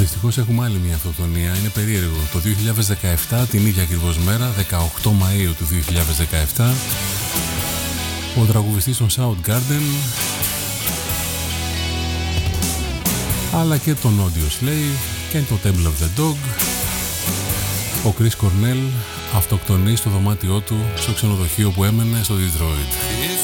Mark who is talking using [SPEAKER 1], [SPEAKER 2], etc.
[SPEAKER 1] Δυστυχώς έχουμε άλλη μια αυτοκτονία, είναι περίεργο. Το 2017, την ίδια ακριβώς μέρα, 18 Μαΐου του 2017, ο τραγουδιστής των Soundgarden αλλά και τον Audio Slave και το Temple of the Dog, ο Chris Cornell αυτοκτονεί στο δωμάτιό του στο ξενοδοχείο που έμενε στο Detroit.